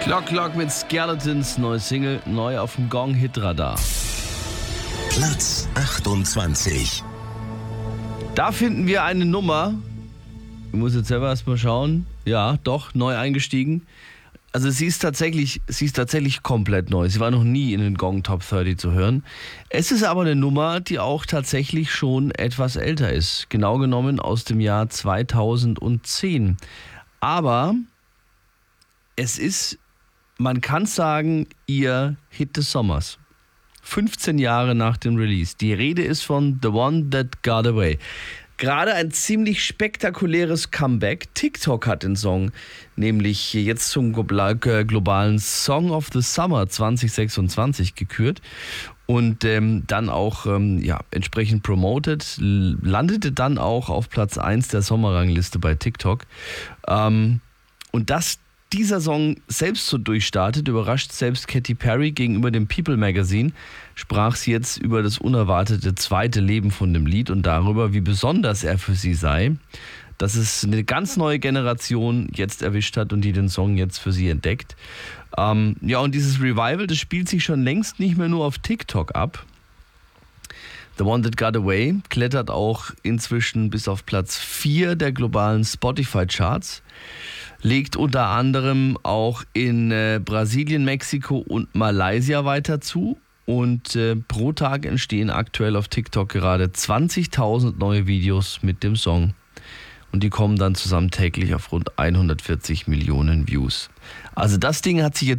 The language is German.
Clock Clock mit Skeletons, neue Single, neu auf dem Gong-Hit-Radar. Platz 28. Da finden wir eine Nummer. Ich muss jetzt selber erstmal schauen. Ja, doch, neu eingestiegen. Also sie ist tatsächlich komplett neu. Sie war noch nie in den Gong Top 30 zu hören. Es ist aber eine Nummer, die auch tatsächlich schon etwas älter ist. Genau genommen aus dem Jahr 2010. Aber es ist, man kann sagen, ihr Hit des Sommers. 15 Jahre nach dem Release. Die Rede ist von The One That Got Away. Gerade ein ziemlich spektakuläres Comeback. TikTok hat den Song nämlich jetzt zum globalen Song of the Summer 2026 gekürt und dann auch entsprechend promoted, landete dann auch auf Platz 1 der Sommerrangliste bei TikTok. Und dass dieser Song selbst so durchstartet, überrascht selbst Katy Perry. Gegenüber dem People Magazine sprach sie jetzt über das unerwartete zweite Leben von dem Lied und darüber, wie besonders er für sie sei, dass es eine ganz neue Generation jetzt erwischt hat und die den Song jetzt für sie entdeckt. Und dieses Revival, das spielt sich schon längst nicht mehr nur auf TikTok ab. The One That Got Away klettert auch inzwischen bis auf Platz 4 der globalen Spotify-Charts, legt unter anderem auch in Brasilien, Mexiko und Malaysia weiter zu und pro Tag entstehen aktuell auf TikTok gerade 20.000 neue Videos mit dem Song und die kommen dann zusammen täglich auf rund 140 Millionen Views. Also das Ding hat sich jetzt